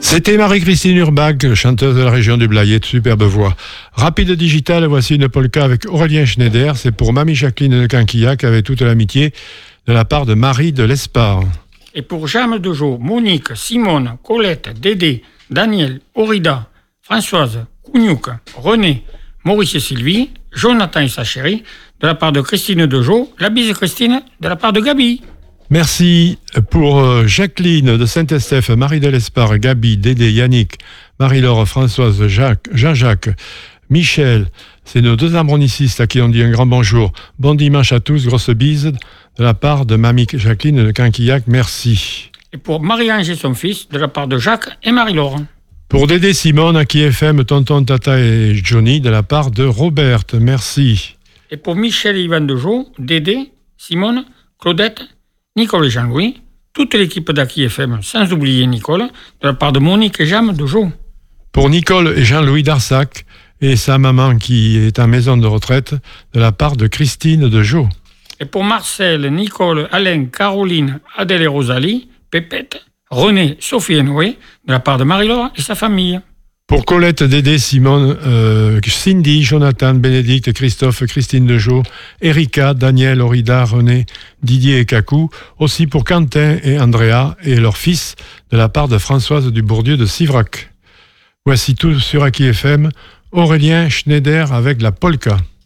C'était Marie-Christine Urbach, chanteuse de la région du Blayais, de superbe voix. Rapide digital, voici une polka avec Aurélien Schneider. C'est pour Mamie Jacqueline de Canquillac, avec toute l'amitié de la part de Marie de l'Espard. Et pour Jeanne Dejeau, Monique, Simone, Colette, Dédé, Daniel, Aurida, Françoise, Cougnouk, René, Maurice et Sylvie, Jonathan et sa chérie, de la part de Christine Dejeau, la bise Christine, de la part de Gabi. Merci pour Jacqueline de Saint-Estèphe, Marie de l'Espard, Gabi, Dédé, Yannick, Marie-Laure, Françoise, Jean-Jacques, Michel. C'est nos deux ambronisistes à qui on dit un grand bonjour. Bon dimanche à tous, grosse bise de la part de Mamie Jacqueline de Canquillac, merci. Et pour Marie-Ange et son fils, de la part de Jacques et Marie-Laure. Pour Dédé Simone, à qui FM, Tonton, Tata et Johnny, de la part de Robert, merci. Et pour Michel et Yvan Dejeau, Dédé, Simone, Claudette, Nicole et Jean-Louis, toute l'équipe d'Aki FM, sans oublier Nicole, de la part de Monique et Jeanne Dejeau. Pour Nicole et Jean-Louis d'Arsac et sa maman qui est en maison de retraite, de la part de Christine Dejeau. Et pour Marcel, Nicole, Alain, Caroline, Adèle et Rosalie, Pépette, René, Sophie et Noé, de la part de Marie-Laure et sa famille. Pour Colette, Dédé, Simone, Cindy, Jonathan, Bénédicte, Christophe, Christine Dejeau, Erika, Daniel, Aurida, René, Didier et Cacou. Aussi pour Quentin et Andrea et leur fils, de la part de Françoise Dubourdieu de Sivrac. Voici tout sur Aki FM, Aurélien Schneider avec la polka.